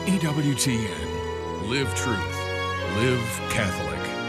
EWTN. Live truth. Live Catholic.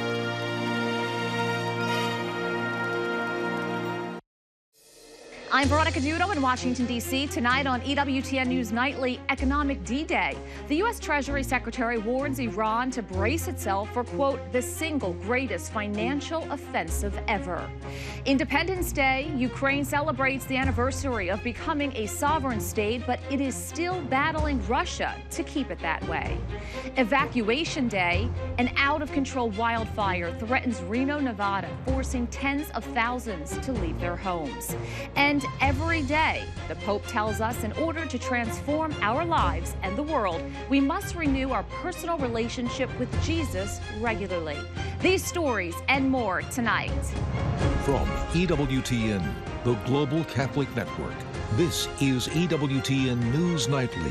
I'm Veronica Dudo in Washington, D.C. Tonight on EWTN News Nightly, Economic D-Day. The U.S. Treasury Secretary warns Iran to brace itself for, quote, the single greatest financial offensive ever. Independence Day, Ukraine celebrates the anniversary of becoming a sovereign state, but it is still battling Russia to keep it that way. Evacuation Day, an out-of-control wildfire threatens Reno, Nevada, forcing tens of thousands to leave their homes. And every day, the Pope tells us in order to transform our lives and the world, we must renew our personal relationship with Jesus regularly. These stories and more tonight. From EWTN, the Global Catholic Network, this is EWTN News Nightly.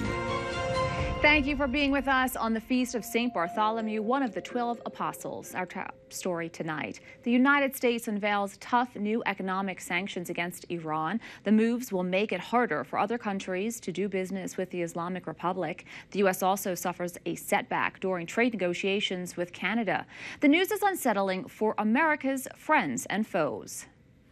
Thank you for being with us on the Feast of St. Bartholomew, one of the 12 apostles. Our top story tonight. The United States unveils tough new economic sanctions against Iran. The moves will make it harder for other countries to do business with the Islamic Republic. The U.S. also suffers a setback during trade negotiations with Canada. The news is unsettling for America's friends and foes.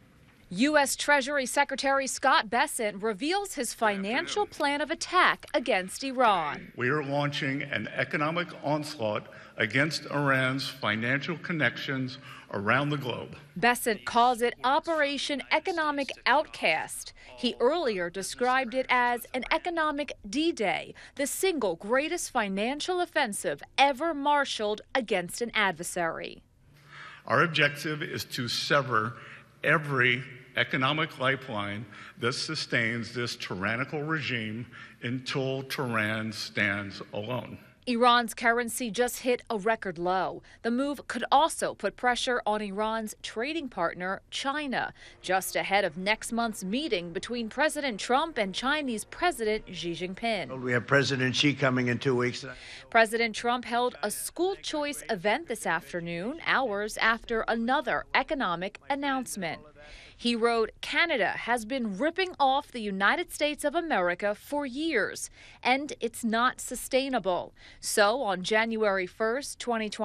U.S. Treasury Secretary Scott Bessent reveals his financial plan of attack against Iran. We are launching an economic onslaught against Iran's financial connections around the globe. Bessent calls it Operation Economic Outcast. He earlier described it as an economic D-Day, the single greatest financial offensive ever marshaled against an adversary. Our objective is to sever every economic lifeline that sustains this tyrannical regime until Tehran stands alone. Iran's currency just hit a record low. The move could also put pressure on Iran's trading partner, China, just ahead of next month's meeting between President Trump and Chinese President Xi Jinping. We have President Xi coming in 2 weeks. President Trump held a school choice event this afternoon, hours after another economic announcement. He wrote, Canada has been ripping off the United States of America for years, and it's not sustainable. So on January 1st,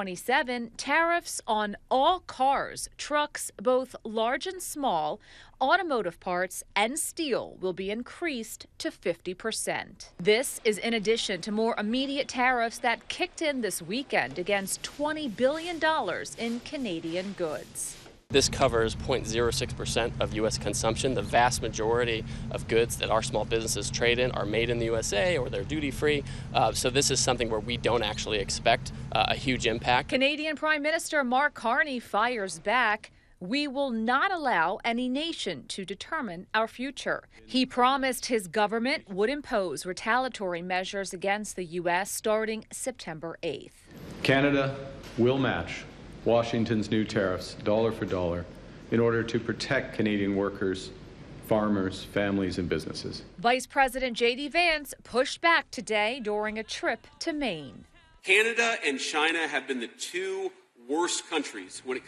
2027, tariffs on all cars, trucks, both large and small, automotive parts, and steel will be increased to 50%. This is in addition to more immediate tariffs that kicked in this weekend against $20 billion in Canadian goods. This covers 0.06% of U.S. consumption. The vast majority of goods that our small businesses trade in are made in the USA or they're duty-free. So this is something where we don't actually expect a huge impact. Canadian Prime Minister Mark Carney fires back. We will not allow any nation to determine our future. He promised his government would impose retaliatory measures against the U.S. starting September 8th. Canada will match Washington's new tariffs dollar for dollar in order to protect Canadian workers, farmers, families, and businesses. Vice President J.D. Vance pushed back today during a trip to Maine. Canada and China have been the two worst countries when it